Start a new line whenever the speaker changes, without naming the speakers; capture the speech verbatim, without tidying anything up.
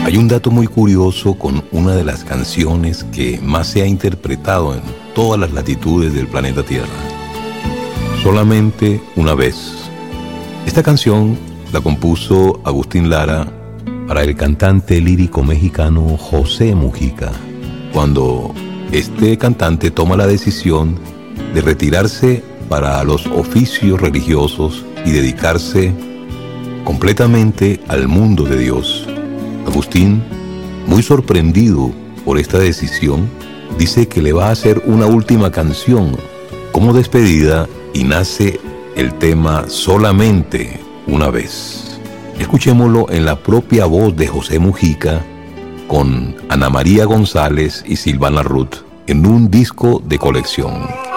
Hay un dato muy curioso con una de las canciones que más se ha interpretado en todas las latitudes del planeta Tierra. Solamente una vez. Esta canción la compuso Agustín Lara para el cantante lírico mexicano José Mujica, cuando este cantante toma la decisión de retirarse para los oficios religiosos y dedicarse completamente al mundo de Dios. Agustín, muy sorprendido por esta decisión, dice que le va a hacer una última canción como despedida y nace el tema Solamente una vez. Escuchémoslo en la propia voz de José Mujica con Ana María González y Silvana Ruth en un disco de colección.